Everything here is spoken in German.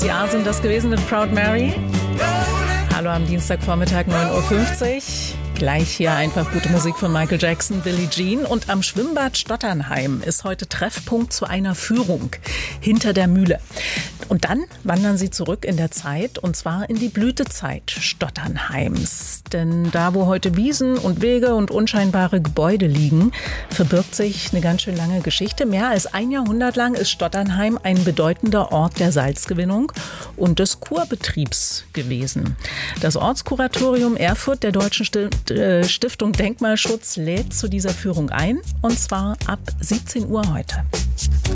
Letztes Jahr sind das gewesen mit Proud Mary. Hallo am Dienstagvormittag 9:50 Uhr. Gleich hier einfach gute Musik von Michael Jackson, Billie Jean. Und am Schwimmbad Stotternheim ist heute Treffpunkt zu einer Führung hinter der Mühle. Und dann wandern sie zurück in der Zeit, und zwar in die Blütezeit Stotternheims. Denn da, wo heute Wiesen und Wege und unscheinbare Gebäude liegen, verbirgt sich eine ganz schön lange Geschichte. Mehr als ein Jahrhundert lang ist Stotternheim ein bedeutender Ort der Salzgewinnung und des Kurbetriebs gewesen. Das Ortskuratorium Erfurt der Deutschen Stiftung Denkmalschutz lädt zu dieser Führung ein, und zwar ab 17 Uhr heute.